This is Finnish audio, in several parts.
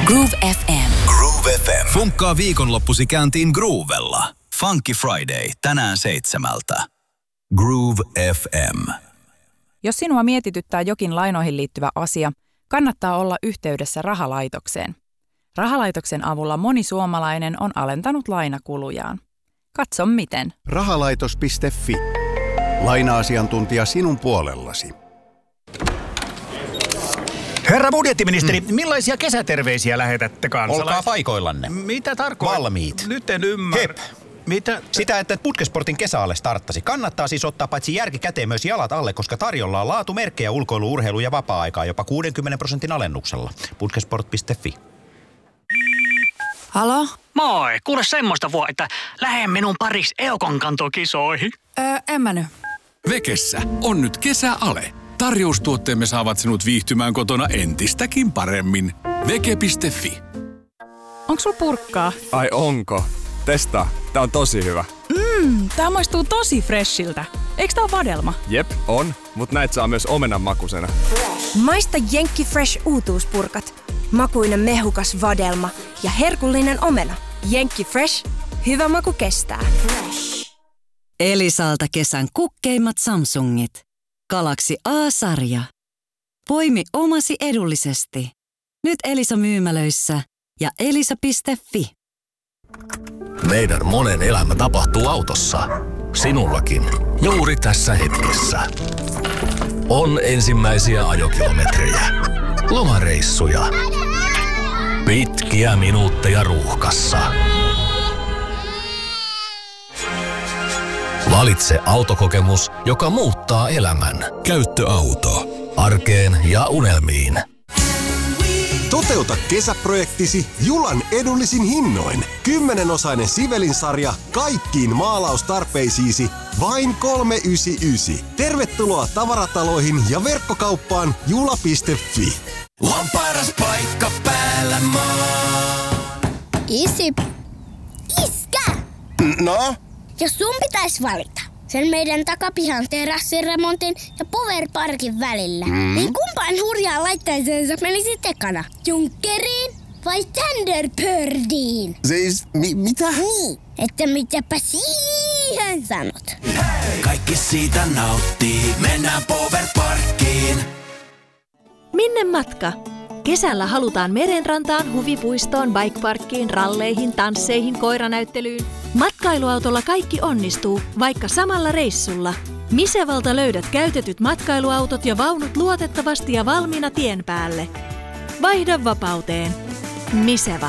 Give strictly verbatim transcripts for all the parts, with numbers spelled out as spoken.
Groove F M. Groove F M. Funkkaa viikonloppusi käyntiin Groovella. Funky Friday tänään seitsemältä. Groove F M. Jos sinua mietityttää jokin lainoihin liittyvä asia, kannattaa olla yhteydessä rahalaitokseen. Rahalaitoksen avulla moni suomalainen on alentanut lainakulujaan. Katso miten. Rahalaitos piste fi. Laina-asiantuntija sinun puolellasi. Herra budjettiministeri, mm. millaisia kesäterveisiä lähetätte kansalaisille? Olkaa paikoillanne. Mitä tarkoittaa? Valmiit. Nyt en ymmärrä. Hep. Mitä? Sitä, että Putkesportin kesäalle starttasi. Kannattaa siis ottaa paitsi järki käteen myös jalat alle, koska tarjolla on laatumerkkejä ulkoilu, urheilu ja vapaa-aikaa jopa kuudenkymmenen prosentin alennuksella. Putkesport piste fi. Halo? Moi, kuule semmoista vuo, että lähde minun pariksi Eukon kantokisoihin. Öö, en mä nyt. Vekessä on nyt kesäale. Tarjoustuotteemme saavat sinut viihtymään kotona entistäkin paremmin. Veke piste fi. Onks sul purkkaa? Ai onko? Testaa. Tää on tosi hyvä. Mmm, tää maistuu tosi freshiltä. Eiks tää oo vadelma? Jep, on. Mut näit saa myös omenan makusena. Maista Jenkki Fresh uutuuspurkat. Makuinen mehukas vadelma ja herkullinen omena. Jenkki Fresh. Hyvä maku kestää. Fresh. Elisalta kesän kukkeimmat Samsungit. Galaxy A-sarja. Poimi omasi edullisesti. Nyt Elisa myymälöissä ja elisa piste fi. Meidän monen elämä tapahtuu autossa. Sinullakin. Juuri tässä hetkessä. On ensimmäisiä ajokilometrejä. Lomareissuja. Pitkiä minuutteja ruuhkassa. Valitse autokokemus, joka muuttaa elämän. Käyttöauto. Arkeen ja unelmiin. Toteuta kesäprojektisi Julan edullisin hinnoin. Kymmenenosainen Sivelin-sarja kaikkiin maalaustarpeisiisi vain kolme yhdeksänkymmentäyhdeksän. Tervetuloa tavarataloihin ja verkkokauppaan jula piste fi. On paras paikka päällä maa. Isi. Iskä! No? Jos sun pitäisi valita sen meidän takapihan terassiremontin ja Powerparkin välillä, mm. niin kumpaan hurjaan laitteeseensa menisi tekana? Junkkeriin vai Thunderbirdiin? Siis, mi- mitä? Niin, että mitäpä siihen sanot? Hei! Kaikki siitä nauttii, mennään Powerparkkiin. Minne matka? Kesällä halutaan merenrantaan, huvipuistoon, bikeparkkiin, ralleihin, tansseihin, koiranäyttelyyn. Matkailuautolla kaikki onnistuu, vaikka samalla reissulla. Misevalta löydät käytetyt matkailuautot ja vaunut luotettavasti ja valmiina tien päälle. Vaihda vapauteen. Miseva.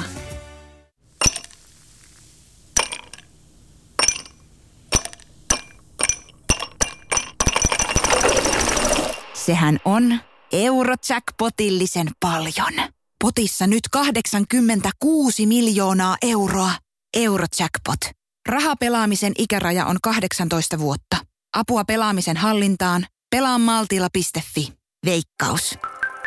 Sehän on Eurojackpotillisen paljon. Potissa nyt kahdeksankymmentäkuusi miljoonaa euroa. Eurojackpot. Rahapelaamisen ikäraja on kahdeksantoista vuotta. Apua pelaamisen hallintaan. pelaa maltilla piste fi. Veikkaus.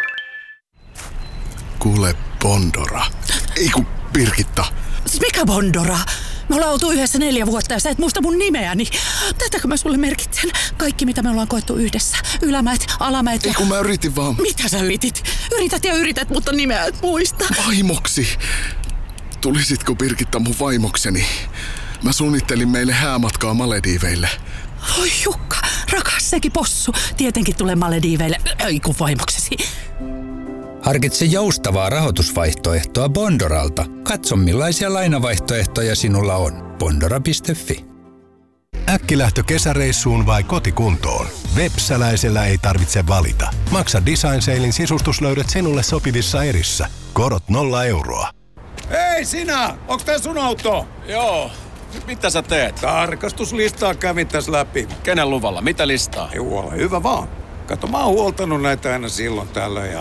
Kuule, Bondora. Ei kun Birgitta. Mikä Bondora? Me ollaan oltu yhdessä neljä vuotta ja sä et muista mun nimeäni. Tätäkö mä sulle merkitsen? Kaikki mitä me ollaan koettu yhdessä. Ylämäet, alamäet ja... Ei kun mä yritin vaan... Mitä sä yritit? Yrität ja yrität, mutta nimeä et muista. Vaimoksi. Tulisitko Birgitta mun vaimokseni? Mä suunnittelin meille häämatkaa Malediiveille. Oi Jukka, rakas sekin possu. Tietenkin tulee Malediiveille. Ei kun vaimoksesi. Harkitse joustavaa rahoitusvaihtoehtoa Bondoralta. Katso millaisia lainavaihtoehtoja sinulla on. Bondora piste fi. Äkkilähtö kesäreissuun vai kotikuntoon? Vepsäläisellä ei tarvitse valita. Maksa Design Salein sisustuslöydöt sinulle sopivissa erissä. Korot nolla euroa. Hei sinä! Onks tää sun auto? Joo. Mitä sä teet? Tarkastuslistaa kävin tässä läpi. Kenen luvalla? Mitä listaa? Joo, hyvä vaan. Kato, mä oon huoltanut näitä aina silloin tällöin ja